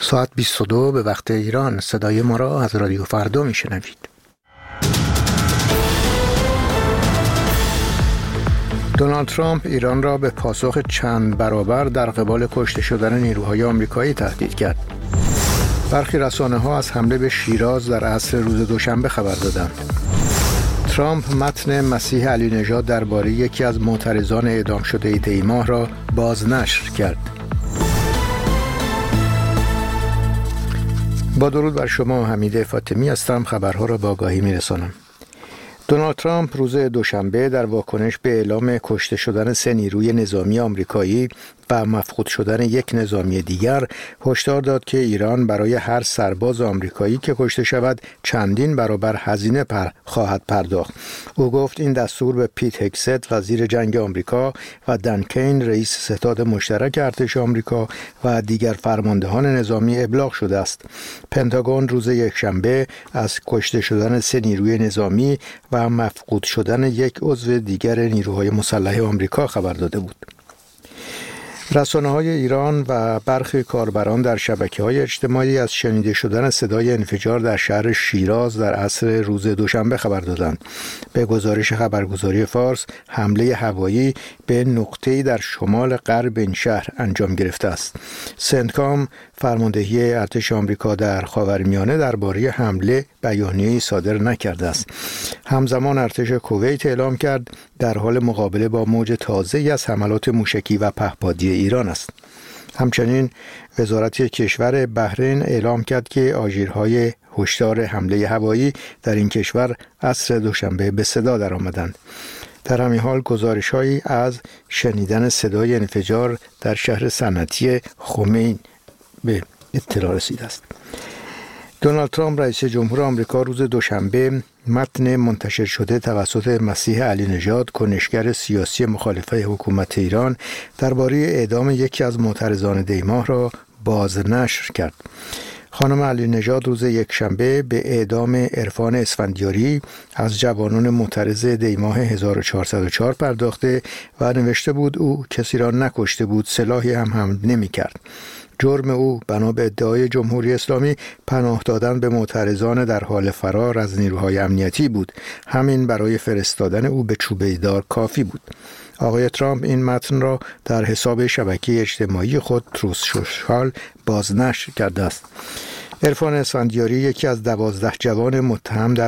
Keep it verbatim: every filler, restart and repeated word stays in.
ساعت بیست و دو به وقت ایران. صدای ما را از رادیو فردا میشنوید. دونالد ترامپ ایران را به پاسخ چند برابر در قبال کشته شدن نیروهای آمریکایی تهدید کرد. برخی رسانه‌ها از حمله به شیراز در عصر روز دوشنبه خبر دادند. ترامپ متن مسیح علی نژاد درباره یکی از معترضان اعدام شده دی ماه را بازنشر کرد. با درود بر شما، حمید فاطمی هستم. خبرها را با آگاهی می‌رسانم. دونالد ترامپ روز دوشنبه در واکنش به اعلام کشته شدن سه نیروی نظامی آمریکایی و مفقود شدن یک نظامی دیگر هشدار داد که ایران برای هر سرباز آمریکایی که کشته شود چندین برابر هزینه پر خواهد پرداخت. او گفت این دستور به پیت هگست وزیر جنگ آمریکا و دن کین رئیس ستاد مشترک ارتش آمریکا و دیگر فرماندهان نظامی ابلاغ شده است. پنتاگون روز یکشنبه از کشته شدن سه نیروی نظامی و مفقود شدن یک عضو دیگر نیروهای مسلح آمریکا خبر داده بود. رسانه‌های ایران و برخی کاربران در شبکه‌های اجتماعی از شنیده شدن صدای انفجار در شهر شیراز در عصر روز دوشنبه خبر دادند. به گزارش خبرگزاری فارس، حمله هوایی به نقطه‌ای در شمال غرب این شهر انجام گرفته است. سنتکام، فرماندهی ارتش آمریکا در خاورمیانه، درباره حمله بیانیه‌ای صادر نکرده است. همزمان ارتش کویت اعلام کرد در حال مقابله با موج تازه‌ای از حملات موشکی و پهپادی ایران است. همچنین وزارت کشور بحرین اعلام کرد که آژیرهای هشدار حمله هوایی در این کشور عصر دوشنبه به صدا درآمدند. در همین حال گزارش‌هایی از شنیدن صدای انفجار در شهر صنعتی خمین به اطلاع رسیده است. دونالد ترامپ رئیس جمهور آمریکا روز دوشنبه متن منتشر شده توسط مسیح علی نژاد، کنشگر سیاسی مخالف حکومت ایران، درباره اعدام یکی از معترضان دی ماه را بازنشر کرد. خانم علی نژاد روز یکشنبه به اعدام عرفان اسفندیاری از جوانان معترض دی ماه هزار و چهارصد و چهار پرداخته و نوشته بود او کسی را نکشته بود، سلاحی هم حمل نمی کرد. جرم او بنا به ادعای جمهوری اسلامی پناه دادن به معترضان در حال فرار از نیروهای امنیتی بود. همین برای فرستادن او به چوبه دار کافی بود. آقای ترامپ این متن را در حساب شبکه اجتماعی خود تروث سوشال بازنشر کرده است. عرفان اسفندیاری یکی از دوازده جوان متهم در